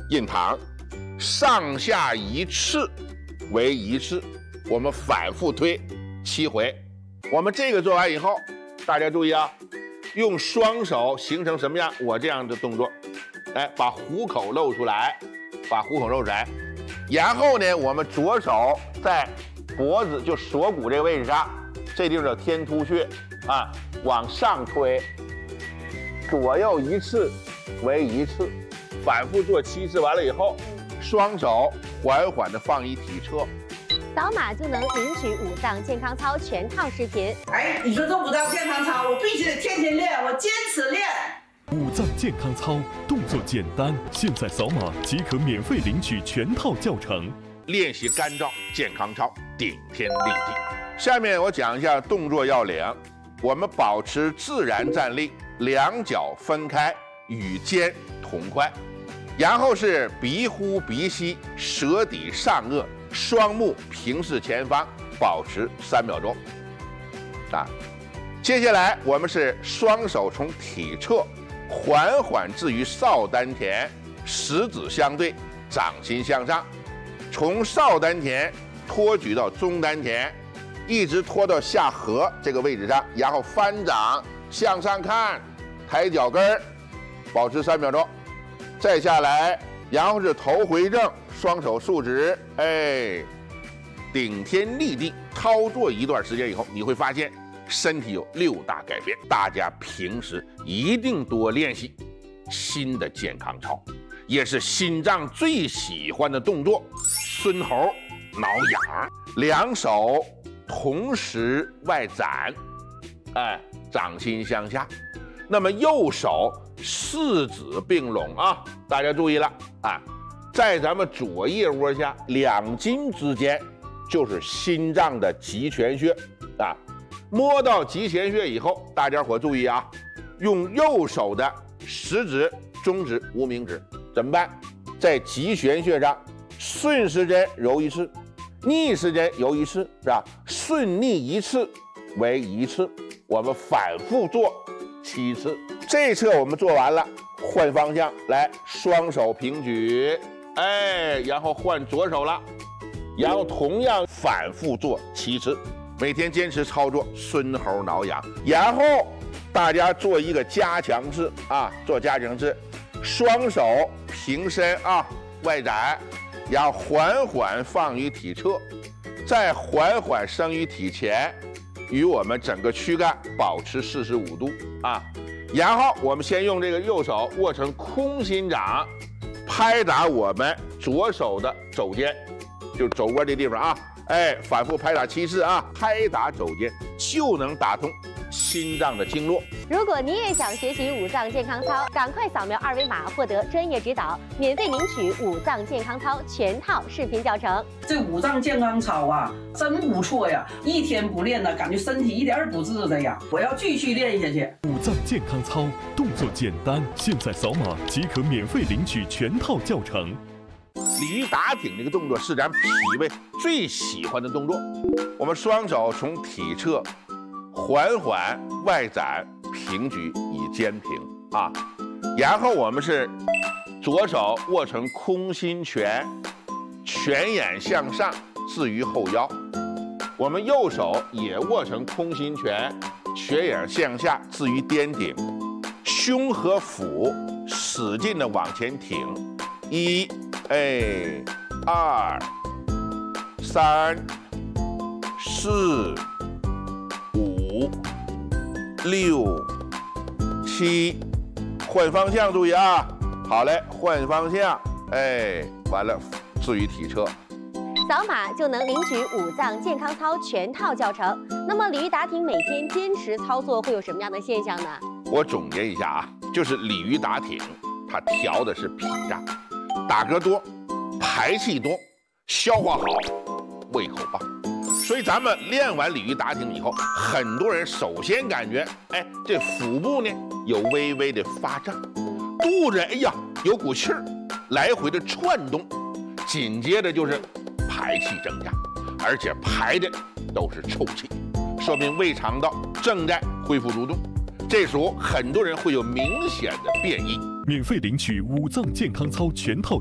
印堂，上下一次为一次，我们反复推7回。我们这个做完以后，大家注意啊，用双手形成什么样？我这样的动作，哎，把虎口露出来，把虎口露出来。然后呢，我们左手在脖子就锁骨这个位置上，这地方叫天突穴啊，往上推，左右一次为一次，反复做7次。完了以后，双手缓缓地放于体侧。 扫码就能领取五脏健康操全套视频。 哎，你说这五脏健康操，我必须得天天练，我坚持练。 五脏健康操动作简单，现在扫码即可免费领取全套教程。 练习干燥健康操，顶天立地。下面我讲一下动作要领。我们保持自然站立，两脚分开，与肩同宽，然后是鼻呼鼻吸，舌抵上颚，双目平视前方，保持3秒钟。啊，接下来我们是双手从体侧缓缓置于少丹田，食指相对，掌心向上，从少丹田托举到中丹田，一直拖到下颌这个位置上，然后翻掌向上看，抬脚跟儿，保持3秒钟。再下来，然后是头回正，双手竖直，哎，顶天立地。操作一段时间以后，你会发现身体有6大改变。大家平时一定多练习新的健康操，也是心脏最喜欢的动作——孙猴挠痒。两手同时外展，哎，掌心向下。那么右手4指并拢啊，大家注意了啊，在咱们左腋窝下2筋之间就是心脏的极泉穴啊。摸到极泉穴以后，大家伙注意啊，用右手的食指、中指、无名指怎么办？在极泉穴上顺时针揉1次，逆时针揉1次，是吧？顺逆1次为1次，我们反复做7次。这侧我们做完了，换方向来，双手平举，哎，然后换左手了，然后同样反复做7次。每天坚持操作孙猴挠痒，然后大家做一个加强式啊，做加强式，双手平伸啊，外展，然后缓缓放于体侧，再缓缓升于体前，与我们整个躯干保持45度啊。然后我们先用这个右手握成空心掌，拍打我们左手的肘尖，就是肘窝这地方啊，哎，反复拍打7次啊，拍打肘尖就能打通心脏的经络。 如果你也想学习五脏健康操，赶快扫描2维码获得专业指导，免费领取五脏健康操全套视频教程。 这五脏健康操啊，真不错呀！一天不练呢，感觉身体一点儿不自在呀。我要继续练下去。 五脏健康操动作简单，现在扫码即可免费领取全套教程。 鲤鱼打挺这个动作是咱脾胃最喜欢的动作。我们双手从体侧缓缓外展平举以肩平啊，然后我们是左手握成空心拳，拳眼向上置于后腰，我们右手也握成空心拳，拳眼向下置于颠顶，胸和腹使劲的往前挺，1、2、3、4、5、6、7，换方向，注意啊！好嘞，换方向，哎，完了，置于体侧。 扫码就能领取五脏健康操全套教程。那么鲤鱼打挺每天坚持操作会有什么样的现象呢？ 我总结一下啊，就是鲤鱼打挺，它调的是脾脏，打嗝多，排气多，消化好，胃口棒。所以咱们练完鲤鱼打挺以后，很多人首先感觉，哎，这腹部呢有微微的发胀，肚子哎呀有股气儿，来回的窜动，紧接着就是排气增加，而且排的都是臭气，说明胃肠道正在恢复蠕动。这时候很多人会有明显的便意。 免费领取五脏健康操全套